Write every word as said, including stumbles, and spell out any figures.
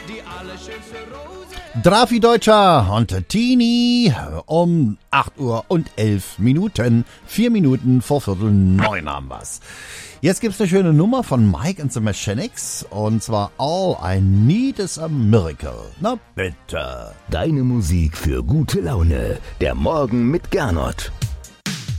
Drafi Deutscher und Tini um acht Uhr und elf Minuten. Vier Minuten vor Viertel neun haben wir's. Jetzt gibt's eine schöne Nummer von Mike and the Mechanics und zwar All I Need is a Miracle. Na bitte. Deine Musik für gute Laune. Der Morgen mit Gernot.